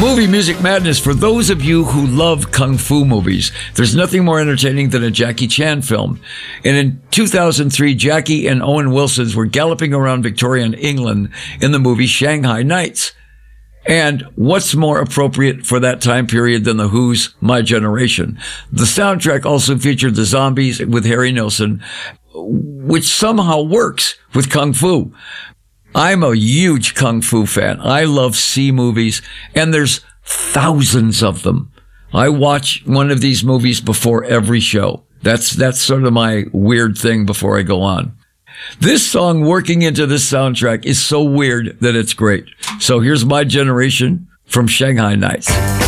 Movie Music Madness for those of you who love kung fu movies. There's nothing more entertaining than a Jackie Chan film. And in 2003, Jackie and Owen Wilson were galloping around Victorian England in the movie Shanghai Nights. And what's more appropriate for that time period than The Who's My Generation? The soundtrack also featured The Zombies with Harry Nilsson, which somehow works with kung fu. I'm a huge kung fu fan. I love C movies, and there's thousands of them. I watch one of these movies before every show. That's sort of my weird thing before I go on. This song working into this soundtrack is so weird that it's great. So here's My Generation from Shanghai Nights.